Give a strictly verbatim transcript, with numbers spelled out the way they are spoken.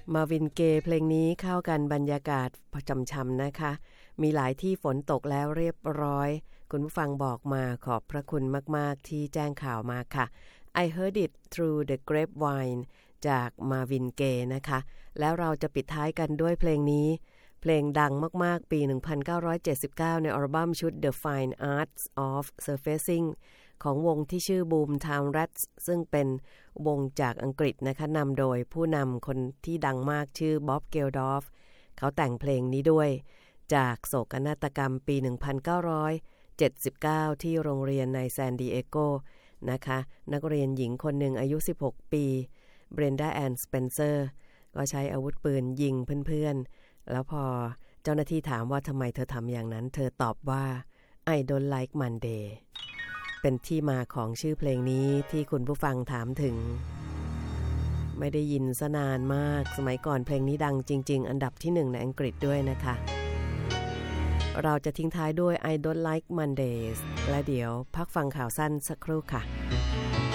มาวินเกย์เพลงนี้เข้ากันบรรยากาศช่ำๆนะคะมีหลายที่ฝนตกแล้วเรียบร้อยคุณผู้ฟังบอกมาขอบพระคุณมากๆที่แจ้งข่าวมาค่ะ I heard it through the grapevine จากมาวินเกย์นะคะแล้วเราจะปิดท้ายกันด้วยเพลงนี้เพลงดังมากๆปีหนึ่งพันเก้าร้อยเจ็ดสิบเก้าในอัลบั้มชุด The Fine Arts of Surfacing ของวงที่ชื่อ Boomtown Rats ซึ่งเป็นวงจากอังกฤษนะคะนำโดยผู้นำคนที่ดังมากชื่อ Bob Geldof เขาแต่งเพลงนี้ด้วยจากโศกนาฏกรรมปีหนึ่งพันเก้าร้อยเจ็ดสิบเก้าที่โรงเรียนในซานดิเอโกนะคะนักเรียนหญิงคนหนึ่งอายุสิบหกปีเบรนดาแอนสเปนเซอร์ก็ใช้อาวุธปืนยิงเพื่อนๆแล้วพอเจ้าหน้าที่ถามว่าทำไมเธอทำอย่างนั้นเธอตอบว่า I don't like Monday เป็นที่มาของชื่อเพลงนี้ที่คุณผู้ฟังถามถึงไม่ได้ยินซะนานมากสมัยก่อนเพลงนี้ดังจริงๆอันดับที่หนึ่งในอังกฤษด้วยนะคะเราจะทิ้งท้ายด้วย I don't like Mondays และเดี๋ยวพักฟังข่าวสั้นสักครู่ค่ะ